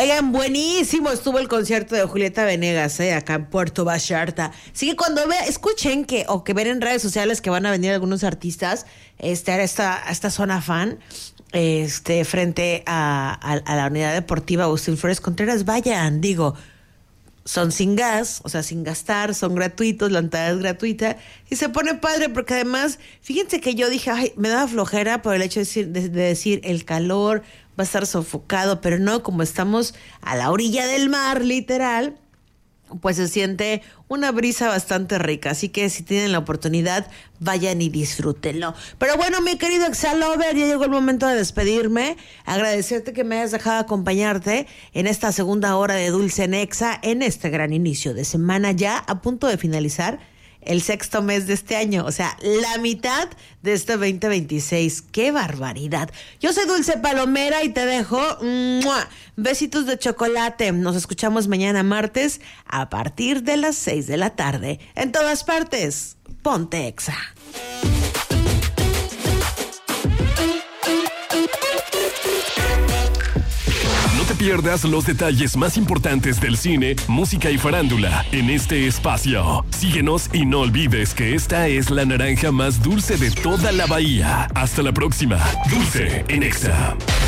Oigan, buenísimo estuvo el concierto de Julieta Venegas, acá en Puerto Vallarta. Así que cuando escuchen que ven en redes sociales que van a venir algunos artistas a esta zona fan, frente a la unidad deportiva Agustín Flores Contreras, vayan, son sin gas, o sea, sin gastar, son gratuitos, la entrada es gratuita y se pone padre porque además, fíjense que yo dije, ay, me daba flojera por el hecho de decir el calor va a estar sofocado, pero no, como estamos a la orilla del mar, literal, pues se siente una brisa bastante rica, así que si tienen la oportunidad, vayan y disfrútenlo. Pero bueno, mi querido Exalover, ya llegó el momento de despedirme, agradecerte que me hayas dejado acompañarte en esta segunda hora de Dulce en Exa, en este gran inicio de semana, ya a punto de finalizar el sexto mes de este año, o sea, la mitad de este 2026. ¡Qué barbaridad! Yo soy Dulce Palomera y te dejo besitos de chocolate. Nos escuchamos mañana martes a partir de las 6 de la tarde. En todas partes, ponte Exa. No te pierdas los detalles más importantes del cine, música y farándula en este espacio. Síguenos y no olvides que esta es la naranja más dulce de toda la bahía. Hasta la próxima. Dulce en Exa.